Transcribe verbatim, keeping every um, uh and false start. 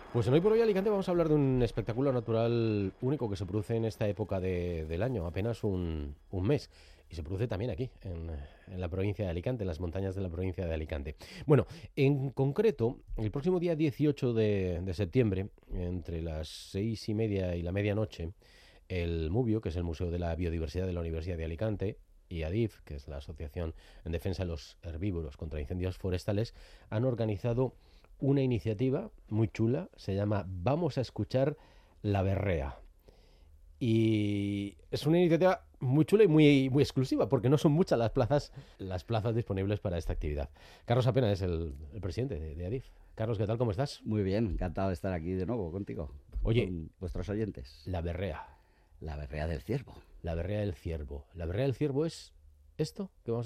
Pues en Hoy por Hoy Alicante vamos a hablar de un espectáculo natural único que se produce en esta época de- del año, apenas un, un mes. Y se produce también aquí, en, en la provincia de Alicante, en las montañas de la provincia de Alicante. Bueno, en concreto, el próximo día dieciocho de, de septiembre, entre las seis y media y la medianoche, el MUBIO, que es el Museo de la Biodiversidad de la Universidad de Alicante, y ADIF, que es la Asociación en Defensa de los Herbívoros contra Incendios Forestales, han organizado una iniciativa muy chula, se llama Vamos a escuchar la berrea. Y es una iniciativa muy chula y muy, muy exclusiva, porque no son muchas las plazas, las plazas disponibles para esta actividad. Carlos Apena es el, el presidente de, de ADIF. Carlos, ¿qué tal? ¿Cómo estás? Muy bien, encantado de estar aquí de nuevo contigo y Oye, con vuestros oyentes. la berrea, La berrea del ciervo. la berrea del ciervo. La berrea del ciervo es esto que vamos